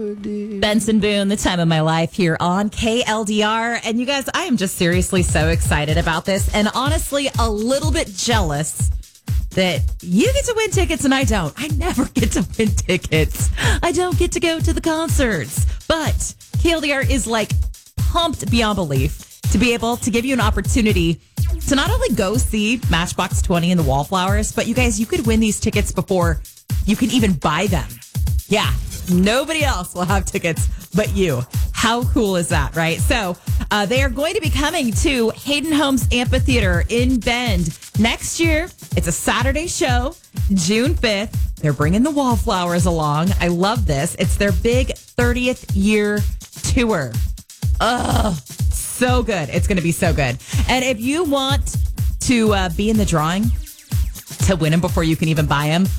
Benson Boone, the time of my life here on KLDR. And you guys, I am just seriously so excited about this and honestly a little bit jealous that you get to win tickets and I don't. I never get to win tickets. I don't get to go to the concerts. But KLDR is like pumped beyond belief to be able to give you an opportunity to not only go see Matchbox 20 and the Wallflowers, but you guys, you could win these tickets before you can even buy them. Yeah. Nobody else will have tickets but you. How cool is that, right? So they are going to be coming to Hayden Homes Amphitheater in Bend next year. It's a Saturday show, June 5th. They're bringing the Wallflowers along. I love this. It's their big 30th year tour. Oh, so good. It's going to be so good. And if you want to be in the drawing to win them before you can even buy them,